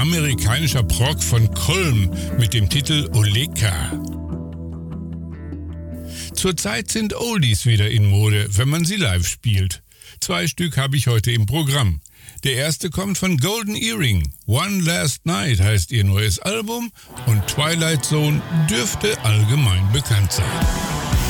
amerikanischer Prog von Kulm mit dem Titel Oleka. Zurzeit sind Oldies wieder in Mode, wenn man sie live spielt. 2 Stück habe ich heute im Programm. Der erste kommt von Golden Earring. One Last Night heißt ihr neues Album und Twilight Zone dürfte allgemein bekannt sein.